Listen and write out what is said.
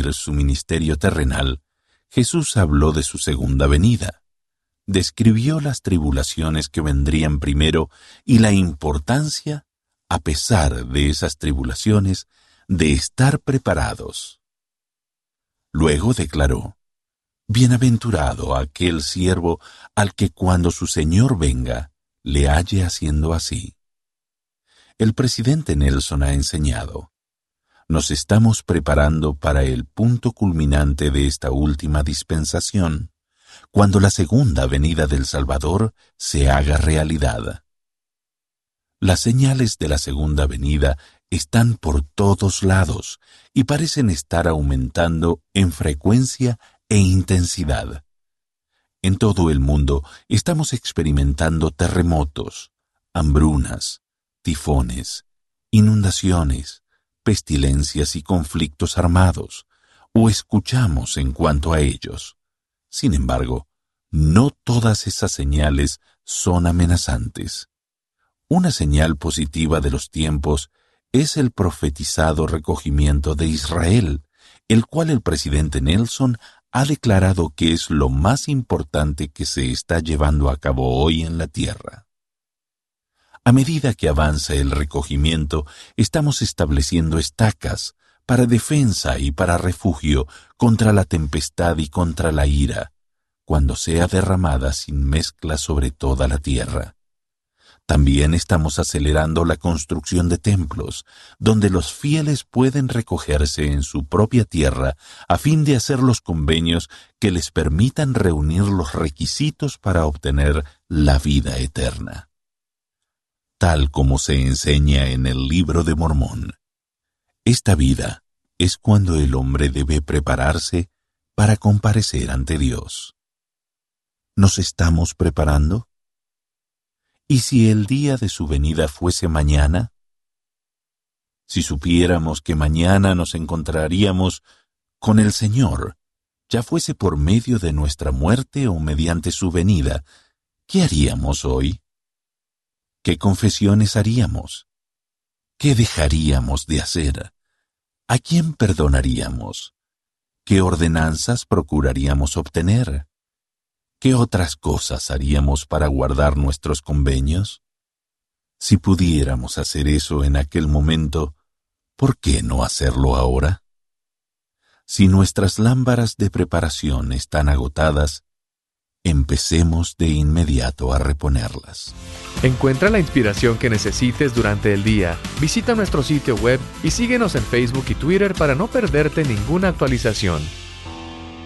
describir su ministerio terrenal, Jesús habló de su segunda venida. Describió las tribulaciones que vendrían primero y la importancia, a pesar de esas tribulaciones, de estar preparados. Luego declaró: «Bienaventurado aquel siervo al que cuando su Señor venga, le halle haciendo así». El presidente Nelson ha enseñado: nos estamos preparando para el punto culminante de esta última dispensación, cuando la segunda venida del Salvador se haga realidad. Las señales de la segunda venida están por todos lados y parecen estar aumentando en frecuencia e intensidad. En todo el mundo estamos experimentando terremotos, hambrunas, tifones, inundaciones, pestilencias y conflictos armados, o escuchamos en cuanto a ellos. Sin embargo, no todas esas señales son amenazantes. Una señal positiva de los tiempos es el profetizado recogimiento de Israel, el cual el presidente Nelson ha declarado que es lo más importante que se está llevando a cabo hoy en la tierra. A medida que avanza el recogimiento, estamos estableciendo estacas para defensa y para refugio contra la tempestad y contra la ira, cuando sea derramada sin mezcla sobre toda la tierra. También estamos acelerando la construcción de templos, donde los fieles pueden recogerse en su propia tierra a fin de hacer los convenios que les permitan reunir los requisitos para obtener la vida eterna. Tal como se enseña en el Libro de Mormón, esta vida es cuando el hombre debe prepararse para comparecer ante Dios. ¿Nos estamos preparando? ¿Y si el día de su venida fuese mañana? Si supiéramos que mañana nos encontraríamos con el Señor, ya fuese por medio de nuestra muerte o mediante su venida, ¿qué haríamos hoy? ¿Qué confesiones haríamos? ¿Qué dejaríamos de hacer? ¿A quién perdonaríamos? ¿Qué ordenanzas procuraríamos obtener? ¿Qué otras cosas haríamos para guardar nuestros convenios? Si pudiéramos hacer eso en aquel momento, ¿por qué no hacerlo ahora? Si nuestras lámparas de preparación están agotadas, empecemos de inmediato a reponerlas. Encuentra la inspiración que necesites durante el día. Visita nuestro sitio web y síguenos en Facebook y Twitter para no perderte ninguna actualización.